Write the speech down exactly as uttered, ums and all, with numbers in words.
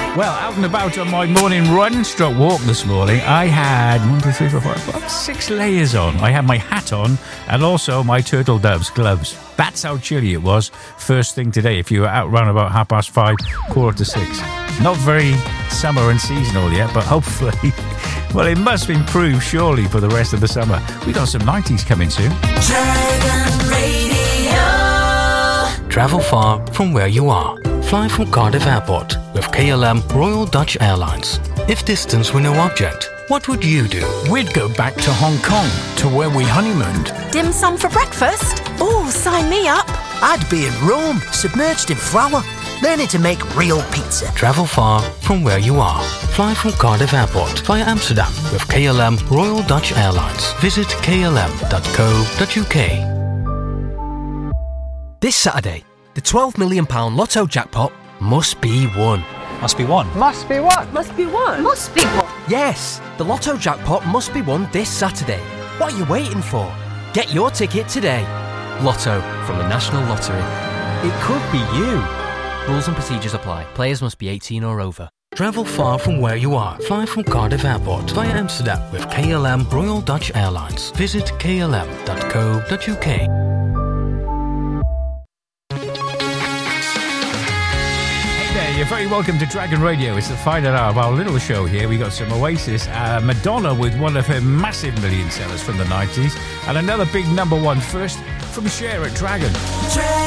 Well, out and about on my morning run stroke walk this morning, I had one, two, three, four, five, about six layers on. I had my hat on and also my turtle doves gloves. That's how chilly it was first thing today. If you were out round about half past five, quarter to six. Not very summer and seasonal yet, but hopefully, well, it must improve surely for the rest of the summer. We got some nineties coming soon. Dragon Radio. Travel far from where you are. Fly from Cardiff Airport with K L M Royal Dutch Airlines. If distance were no object, what would you do? We'd go back to Hong Kong, to where we honeymooned. Dim sum for breakfast? Oh, sign me up. I'd be in Rome, submerged in flour, learning to make real pizza. Travel far from where you are. Fly from Cardiff Airport via Amsterdam with K L M Royal Dutch Airlines. Visit k l m dot co dot u k. This Saturday, the twelve million pounds Lotto jackpot must be won. Must be won. Must be what? Must be one. Must be one. Yes, the Lotto jackpot must be won this Saturday. What are you waiting for? Get your ticket today. Lotto from the National Lottery. It could be you. Rules and procedures apply. Players must be eighteen or over. Travel far from where you are. Fly from Cardiff Airport via Amsterdam with K L M Royal Dutch Airlines. Visit k l m dot co dot u k. You're very welcome to Dragon Radio. It's the final hour of our little show here. We got some Oasis, uh, Madonna with one of her massive million sellers from the nineties, and another big number one first from Cher at Dragon. Dragon.